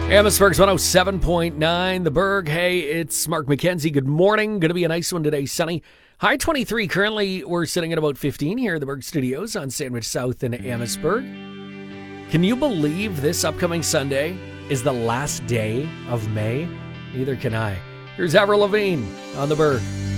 Amherstburg's 107.9, The Berg. Hey, it's Mark McKenzie. Good morning. Going to be a nice one today, sunny. High 23. Currently, we're sitting at about 15 here at the Berg Studios on Sandwich South in Amherstburg. Can you believe this upcoming Sunday is the last day of May? Neither can I. Here's Avril Lavigne on The Berg.